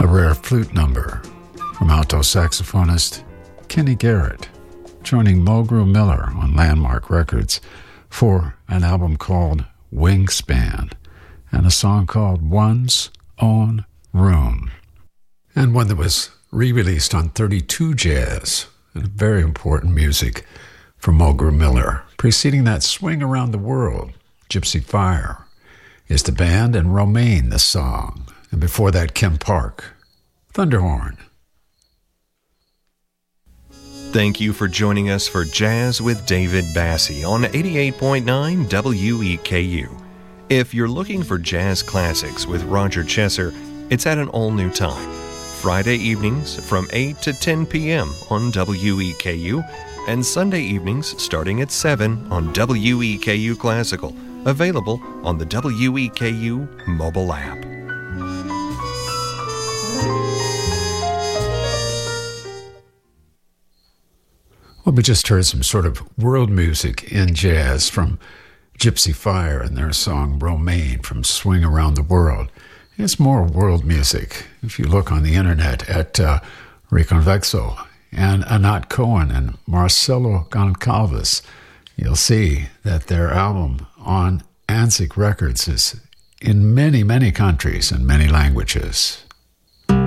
a rare flute number from alto saxophonist Kenny Garrett, joining Mulgrew Miller on Landmark Records for an album called Wingspan and a song called One's Own Room, and one that was re-released on 32 Jazz, and very important music from Mulgrew Miller. Preceding that, Swing Around the World, Gypsy Fire is the band, and Romaine the song. And before that, Kim Park, Thunderhorn. Thank you for joining us for Jazz with David Bassie on 88.9 WEKU. If you're looking for jazz classics with Roger Chesser, it's at an all-new time. Friday evenings from 8 to 10 p.m. on WEKU, and Sunday evenings starting at 7 on WEKU Classical, available on the WEKU mobile app. Well, we just heard some sort of world music in jazz from Gypsy Fire and their song Romaine from Swing Around the World. It's more world music. If you look on the internet at Reconvexo and Anat Cohen and Marcelo Goncalves, you'll see that their album on Anzic Records is in many, many countries and many languages.